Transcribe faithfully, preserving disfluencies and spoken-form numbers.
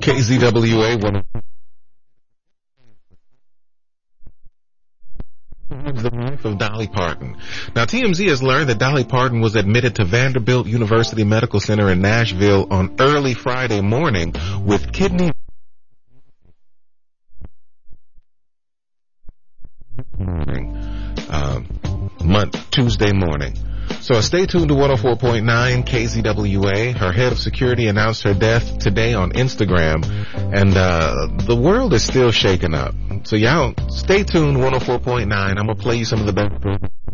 K Z W A one. The life of Dolly Parton. Now, T M Z has learned that Dolly Parton was admitted to Vanderbilt University Medical Center in Nashville on early Friday morning with kidney morning, um, month Tuesday morning. So stay tuned to one oh four point nine K Z W A. Her head of security announced her death today on Instagram, and uh the world is still shaken up. So y'all stay tuned, one oh four point nine. I'm gonna play you some of the best.